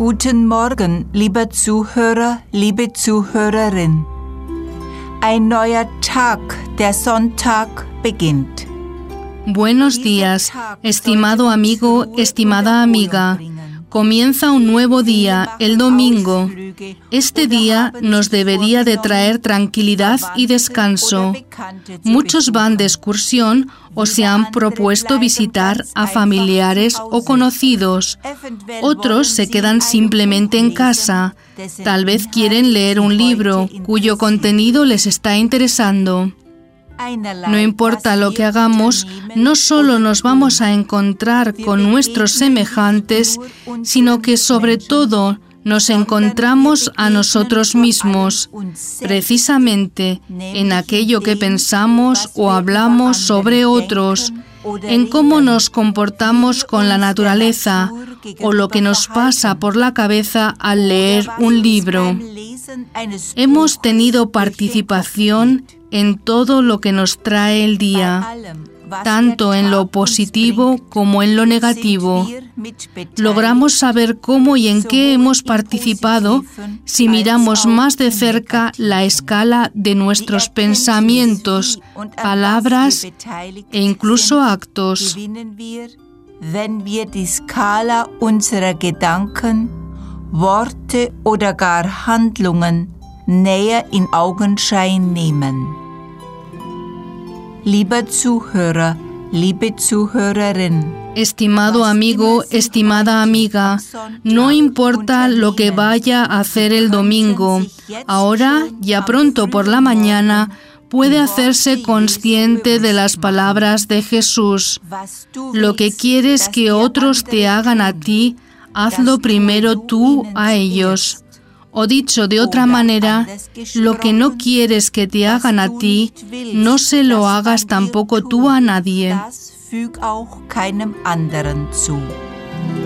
Guten Morgen, lieber Zuhörer, liebe Zuhörerin. Ein neuer Tag, der Sonntag, beginnt. Buenos días, estimado amigo, estimada amiga. Comienza un nuevo día, el domingo. Este día nos debería de traer tranquilidad y descanso. Muchos van de excursión o se han propuesto visitar a familiares o conocidos. Otros se quedan simplemente en casa. Tal vez quieren leer un libro cuyo contenido les está interesando. No importa lo que hagamos, no solo nos vamos a encontrar con nuestros semejantes, sino que sobre todo nos encontramos a nosotros mismos, precisamente en aquello que pensamos o hablamos sobre otros, en cómo nos comportamos con la naturaleza o lo que nos pasa por la cabeza al leer un libro. Hemos tenido participación en todo lo que nos trae el día, tanto en lo positivo como en lo negativo. Logramos saber cómo y en qué hemos participado si miramos más de cerca la escala de nuestros pensamientos, palabras e incluso actos. Wenn wir die Skala unserer Gedanken, Worte oder gar Handlungen näher in Augenschein nehmen. Lieber Zuhörer, liebe Zuhörerin. Estimado amigo, estimada amiga, no importa lo que vaya a hacer el domingo, ahora, ya pronto por la mañana, puede hacerse consciente de las palabras de Jesús. Lo que quieres que otros te hagan a ti, hazlo primero tú a ellos. O dicho de otra manera, lo que no quieres que te hagan a ti, no se lo hagas tampoco tú a nadie.